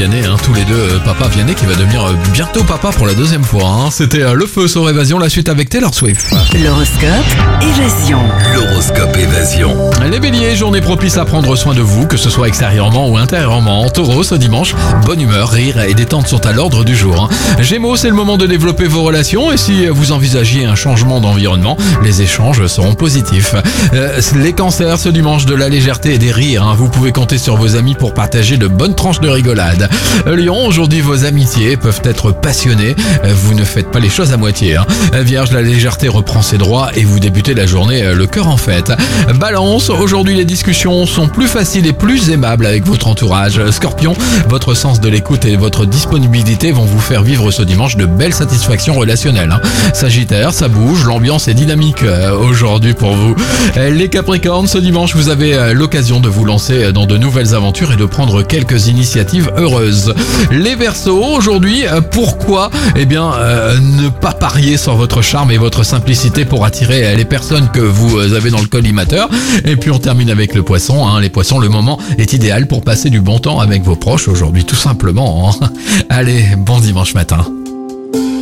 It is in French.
Vianney, tous les deux, papa Vianney qui va devenir bientôt papa pour la deuxième fois. C'était le feu sur Évasion, la suite avec Taylor Swift. L'horoscope Évasion. L'horoscope Évasion. Les béliers, journée propice à prendre soin de vous, que ce soit extérieurement ou intérieurement. Taureau, ce dimanche, bonne humeur, rire et détente sont à l'ordre du jour. Gémeaux, c'est le moment de développer vos relations et si vous envisagiez un changement d'environnement, les échanges seront positifs. Les cancers, ce dimanche, de la légèreté et des rires. Vous pouvez compter sur vos amis pour partager de bonnes tranches de rigolade. Lion, aujourd'hui, vos amitiés peuvent être passionnées. Vous ne faites pas les choses à moitié. Vierge, la légèreté reprend ses droits et vous débutez la journée le cœur en fête. Balance, aujourd'hui, les discussions sont plus faciles et plus aimables avec votre entourage. Scorpion, votre sens de l'écoute et votre disponibilité vont vous faire vivre ce dimanche de belles satisfactions relationnelles. Sagittaire, ça bouge, l'ambiance est dynamique aujourd'hui pour vous. Les Capricornes, ce dimanche, vous avez l'occasion de vous lancer dans de nouvelles aventures et de prendre quelques initiatives heureuses. Les Verseaux, aujourd'hui, pourquoi ne pas parier sur votre charme et votre simplicité pour attirer les personnes que vous avez dans le collimateur. Et puis on termine avec le Poisson. Les Poissons, le moment est idéal pour passer du bon temps avec vos proches aujourd'hui, tout simplement. Allez, bon dimanche matin.